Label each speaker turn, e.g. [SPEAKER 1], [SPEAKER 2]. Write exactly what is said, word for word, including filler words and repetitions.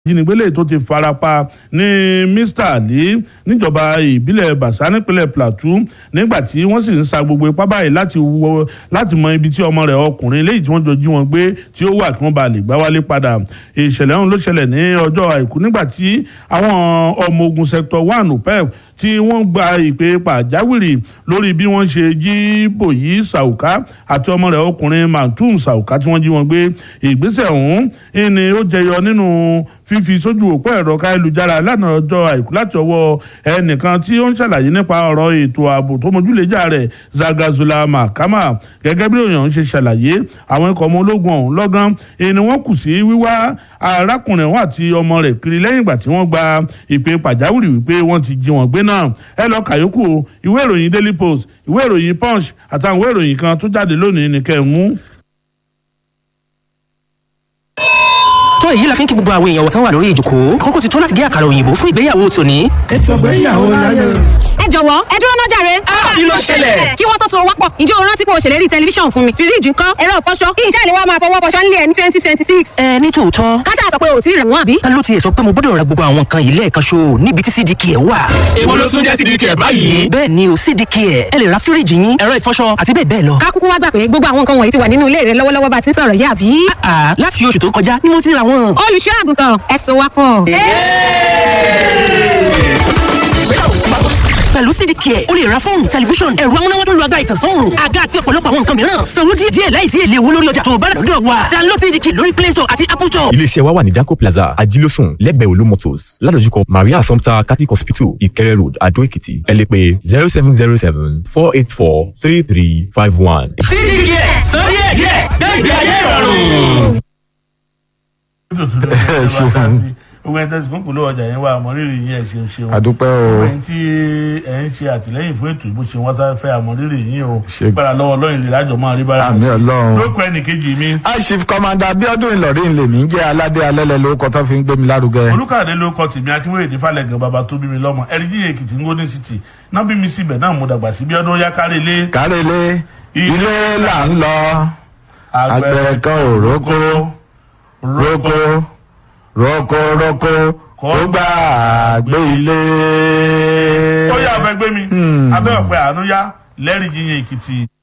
[SPEAKER 1] ìjínigbé tó ti farapa ní Mister Ali níjọba ìbílẹ̀ Bàṣá nípínlẹ̀ Plateau nígbà tí wọ́n sì ń sa gbogbo ipá báyìí láti wọ láti mọ ibi tí ọmọ rẹ̀ ọkùnrin léyìí tí wọ́n jọ jí wọn gbé tí ó wà kí wọ́n bá lè gbá wálé padà. Ìṣẹ̀lẹ̀ ọ̀hún ló ṣẹlẹ̀ ní ọjọ́ àìkú nígbà tí àwọn ọmọ ogun sector one O P E F tí wọ́n gba ìpè pàjáwìrì lórí bí wọ́n ṣe jí Bòyí Sàùká àti ọmọ rẹ̀ ọkùnrin Mantum Sàùká tí wọ́n jí wọn gbé. Ìgbésẹ̀ ọ̀hún ni ó jẹyọ nínú fífi sójú òpó ẹ̀rọ káyélujára lánàá ọjọ́ àìkú láti ọwọ́ ẹnìkan tí ó ń ṣàlàyé nípa ọ̀rọ̀ ètò ààbò tó mójúlẹ́jà rẹ̀ Zagazula Mahama. Gẹ́gẹ́ bí òyìnbó ṣe ṣàlàyé, àwọn ikọ̀ ọmọ ológun ọ̀hún lọ́gán ni wọ́n kù sí wíwá arákùnrin wọn àti ọmọ rẹ̀ kiri lẹ́yìn ìgbà tí wọ́n gba ìpè pàjáwìrì wípé wọ́n ti jí wọn gbé náà. Ẹ lọ kàyókù ìwé ìròyìn Daily Post, ìwé ìròyìn Punch àtàwọn ìwé ìròyìn kan tó jáde lónìí ní kẹ́ ẹ̀ mú.
[SPEAKER 2] tó èyí la fi ń kí gbogbo àwọn èèyàn wọ̀tán wà lórí ìjòkó àkókò ti tó láti gé àkàrà òyìnbó fún ìgbéyàwó tòní.
[SPEAKER 3] ètò ìgbéyàwó láyé.
[SPEAKER 4] ẹ jọ̀wọ́ ẹ dúró náà jàre.
[SPEAKER 2] kí ló ṣẹlẹ̀?
[SPEAKER 4] kí wọ́n tó so wọ́pọ̀ ǹjẹ́ o rántí pé o ṣèlérí tẹlifíṣàn fún mi fíríjì ńkọ́ ẹ̀rọ ìfọṣọ kí iṣẹ́ ìléwọ́ máa fọwọ́ fọṣọ nílé ẹ̀ ní twenty twenty six.
[SPEAKER 2] ẹ ní tòótọ́.
[SPEAKER 4] kájà sọ pé o ò tí ì rẹ̀ wọ́n àbí.
[SPEAKER 2] ta ló tiẹ̀ sọ pé mo gbọ́dọ̀ ra gbogbo àwọn nǹkan yìí lẹ́ẹ̀kan ṣo níbi tí C D K ẹ̀ wà.
[SPEAKER 5] èwo ló tún jẹ́ C D K ẹ̀ báyìí.
[SPEAKER 2] bẹ́ẹ̀ ni o C D K ẹ̀ ẹ lè ra fíríjì yín ẹ̀rọ ìfọṣọ àti bẹ́ẹ̀ bẹ́ẹ̀ lọ.
[SPEAKER 4] ká kúkú wá gbà pé gbogbo àwọn nǹkan wọ̀nyí ti wà nínú ilé rẹ lọ́wọ́lọ́wọ́ bá ti ń sọ̀rọ̀ yìí àbí.
[SPEAKER 2] àà láti oṣù tó kọjá ni mo ti ra wọn.
[SPEAKER 4] olùṣọ́ àgùntàn ẹ̀sùn wa pọ̀.
[SPEAKER 2] pẹ̀lú C D K ẹ̀ o lè ra fóònù tẹlifíṣọ̀n ẹ̀rọ amúnáwá tó ń lo agbára ìtànsán-òòrùn àga àti ọ̀pọ̀lọpọ̀ àwọn nǹkan mìíràn sanwó díẹ̀ láìsí èlé owó lórí ọjà tó bá lọ́dọ̀ wa. download C D K lórí Play Store àti Apple Store.
[SPEAKER 6] iléeṣẹ́ wa wà ní Danco Plaza Ajílósùn lẹ́gbẹ̀ẹ́ Olú Motors ládojúkọ Maria Assumpta Catholic Hospital Ìkẹrẹ Road Adó Èkìtì. ẹ lè pè zero seven zero seven four eight four three three five one.
[SPEAKER 5] C D K sọ díẹ̀ díẹ̀ gbẹ̀gbẹ̀ ayé ìrọ̀rùn.
[SPEAKER 1] gbogbo ẹni tẹ́sí fún kùlọ̀ ọjà yẹn wà àmọ́rírì yín ẹ̀ ṣeun ṣeun.
[SPEAKER 7] àdúpẹ́ o.
[SPEAKER 1] gbogbo ẹni tí ẹ̀ ń ṣe àtìlẹ́yìn fún ètò ìbò ṣe wọ́n sá fẹ́ àmọ́rírì yín o. gbára lọ́wọ́ Ọlọ́run lè lájọ máa rí bára.
[SPEAKER 7] àmì Ọlọ́run.
[SPEAKER 1] lóko ẹnì kejì mi.
[SPEAKER 7] Chief Commander Abiodun Ìlọrin lèmi ń jẹ́ aládé alẹ́lẹ̀ lórúkọ tó fi ń gbé mi lárugẹ.
[SPEAKER 1] Olúkàdé ló kọ tèmi Akínwéyèdè Fálẹ̀gàn bàbá tó bí mi lọ́mọ ẹ̀ríjì Èkìtì ń Golden City náà bí mi síbẹ̀ náà mo dàgbà sí bí ọdún yá kárẹ́lé.
[SPEAKER 7] kárẹ́lé ilé là ń lọ àgbẹ̀ kan ò rókó rókó rókó rókó kó gbà gbé ilé.
[SPEAKER 1] ó yà fẹ́ gbé mi abẹ́ ọ̀pẹ àánú yá lẹ́rìí jíyìn Èkìtì.